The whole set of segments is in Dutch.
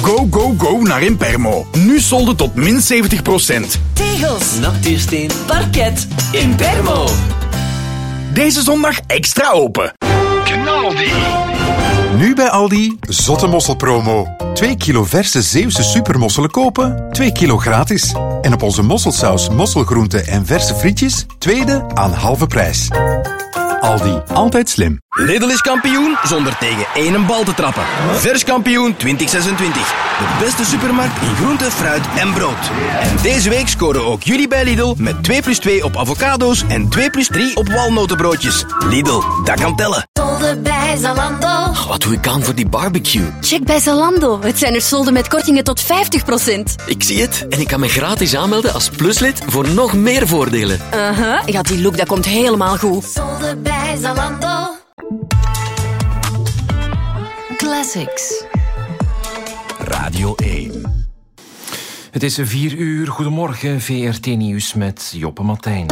Go, go, go naar Impermo. Nu solden tot min 70%. Tegels, natuursteen, parket. Impermo. Deze zondag extra open. Knaldi. Nu bij Aldi, zotte mosselpromo. 2 kilo verse Zeeuwse supermosselen kopen, 2 kilo gratis. En op onze mosselsaus, mosselgroenten en verse frietjes, tweede aan halve prijs. Aldi, altijd slim. Lidl is kampioen zonder tegen één bal te trappen. Vers kampioen 2026. De beste supermarkt in groente, fruit en brood. En deze week scoren ook jullie bij Lidl met 2+2 op avocado's en 2+3 op walnotenbroodjes. Lidl, dat kan tellen. Solden bij Zalando. Wat doe ik aan voor die barbecue? Check bij Zalando. Het zijn er solden met kortingen tot 50%. Ik zie het en ik kan me gratis aanmelden als pluslid voor nog meer voordelen. Ja, die look dat komt helemaal goed. Solden bij Zalando. Classics. Radio 1. Het is 4 uur. Goedemorgen, VRT Nieuws met Joppe Martijn.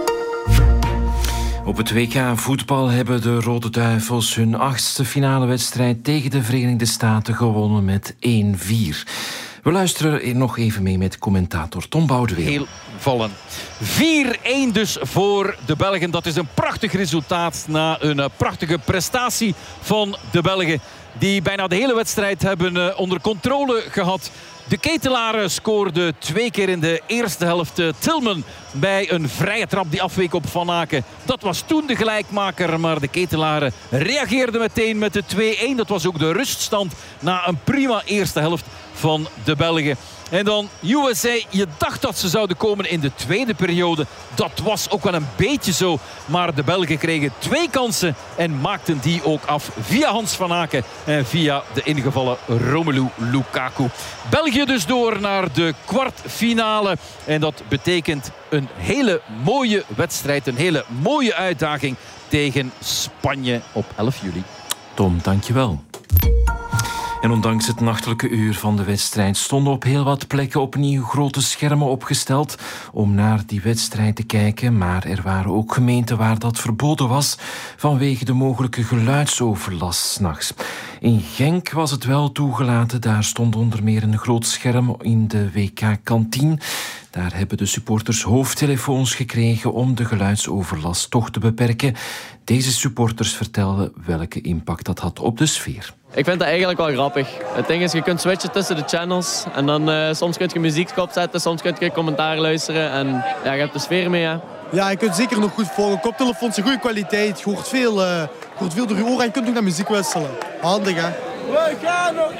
Op het WK voetbal hebben de Rode Duivels hun 8e finale wedstrijd tegen de Verenigde Staten gewonnen met 1-4. We luisteren nog even mee met commentator Tom Boudewijn. Heel vallen. 4-1 dus voor de Belgen. Dat is een prachtig resultaat na een prachtige prestatie van de Belgen. Die bijna de hele wedstrijd hebben onder controle gehad. De Ketelaren scoorde 2 keer in de eerste helft. Tillman bij een vrije trap die afweek op Van Aken. Dat was toen de gelijkmaker, maar de Ketelaren reageerden meteen met de 2-1. Dat was ook de ruststand na een prima eerste helft van de Belgen. En dan USA, je dacht dat ze zouden komen in de tweede periode. Dat was ook wel een beetje zo. Maar de Belgen kregen 2 kansen en maakten die ook af via Hans van Aken en via de ingevallen Romelu Lukaku. België dus door naar de kwartfinale. En dat betekent een hele mooie wedstrijd, een hele mooie uitdaging tegen Spanje op 11 juli. Tom, dankjewel. En ondanks het nachtelijke uur van de wedstrijd stonden op heel wat plekken opnieuw grote schermen opgesteld om naar die wedstrijd te kijken. Maar er waren ook gemeenten waar dat verboden was vanwege de mogelijke geluidsoverlast 's nachts. In Genk was het wel toegelaten. Daar stond onder meer een groot scherm in de WK-kantine. Daar hebben de supporters hoofdtelefoons gekregen om de geluidsoverlast toch te beperken. Deze supporters vertelden welke impact dat had op de sfeer. Ik vind dat eigenlijk wel grappig. Het ding is, je kunt switchen tussen de channels. En dan soms kun je muziek opzetten, soms kun je commentaar luisteren. En ja, je hebt de sfeer mee, hè. Ja, je kunt zeker nog goed volgen. Koptelefoons zijn goede kwaliteit. Je hoort veel door je oren en je kunt ook naar muziek wisselen. Handig, hè? We gaan nog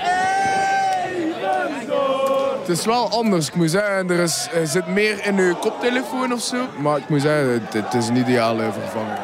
even door. Het is wel anders. Ik moet zeggen, er zit meer in uw koptelefoon of zo. Maar ik moet zeggen, het is een ideale vervanging.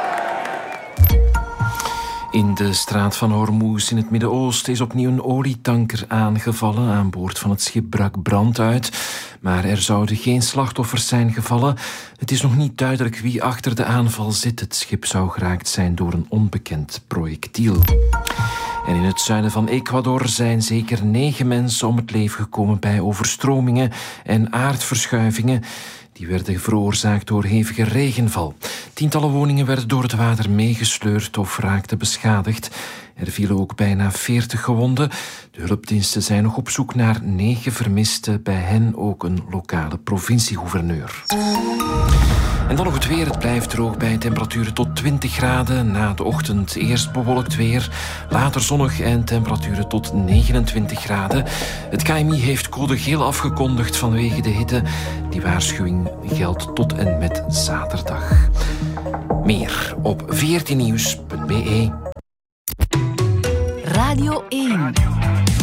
In de straat van Hormuz in het Midden-Oosten is opnieuw een olietanker aangevallen. Aan boord van het schip brak brand uit. Maar er zouden geen slachtoffers zijn gevallen. Het is nog niet duidelijk wie achter de aanval zit. Het schip zou geraakt zijn door een onbekend projectiel. En in het zuiden van Ecuador zijn zeker 9 mensen om het leven gekomen bij overstromingen en aardverschuivingen. Die werden veroorzaakt door hevige regenval. Tientallen woningen werden door het water meegesleurd of raakten beschadigd. Er vielen ook bijna 40 gewonden. De hulpdiensten zijn nog op zoek naar 9 vermisten. Bij hen ook een lokale provinciegouverneur. En dan nog het weer. Het blijft droog bij temperaturen tot 20 graden. Na de ochtend eerst bewolkt weer. Later zonnig en temperaturen tot 29 graden. Het KMI heeft code geel afgekondigd vanwege de hitte. Die waarschuwing geldt tot en met zaterdag. Meer op vrtnieuws.be. Radio 1.